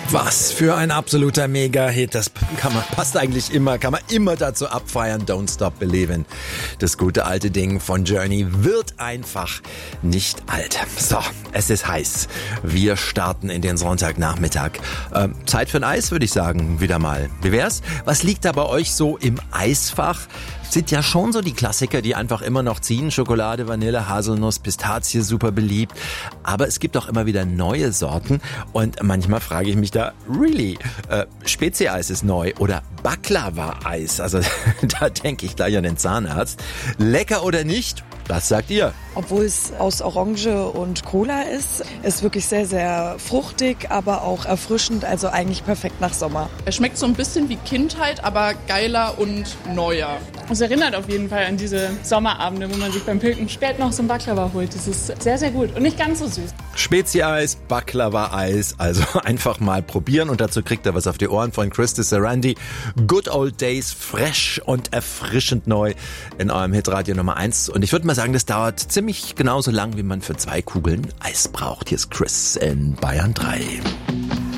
Was für ein absoluter Mega-Hit. Das passt eigentlich immer, kann man immer dazu abfeiern. Don't Stop Believin'. Das gute alte Ding von Journey wird einfach nicht alt. So, es ist heiß. Wir starten in den Sonntagnachmittag. Zeit für ein Eis, würde ich sagen, wieder mal. Wie wär's? Was liegt da bei euch so im Eisfach? Sind ja schon so die Klassiker, die einfach immer noch ziehen. Schokolade, Vanille, Haselnuss, Pistazie, super beliebt. Aber es gibt auch immer wieder neue Sorten. Und manchmal frage ich mich da, really? Spezi-Eis ist neu oder Baklava-Eis. Also da denke ich gleich an den Zahnarzt. Lecker oder nicht? Was sagt ihr? Obwohl es aus Orange und Cola ist wirklich sehr, sehr fruchtig, aber auch erfrischend, also eigentlich perfekt nach Sommer. Es schmeckt so ein bisschen wie Kindheit, aber geiler und neuer. Es erinnert auf jeden Fall an diese Sommerabende, wo man sich beim Pilken spät noch so ein Baklava holt. Das ist sehr, sehr gut und nicht ganz so süß. Spezi-Eis, Baklava-Eis, also einfach mal probieren und dazu kriegt ihr was auf die Ohren von Christy Sarandi. Good Old Days, fresh und erfrischend neu in eurem Hitradio Nummer 1. Und ich würde mal sagen, das dauert ziemlich genauso lang, wie man für 2 Kugeln Eis braucht. Hier ist Chris in Bayern 3.